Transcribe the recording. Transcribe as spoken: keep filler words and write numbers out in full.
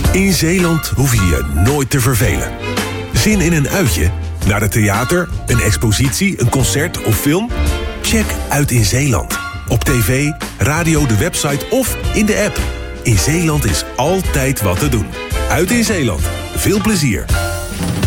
In Zeeland hoef je je nooit te vervelen. Zin in een uitje? Naar het theater, een expositie, een concert of film? Check Uit in Zeeland. Op tv, radio, de website of in de app. In Zeeland is altijd wat te doen. Uit in Zeeland. Veel plezier.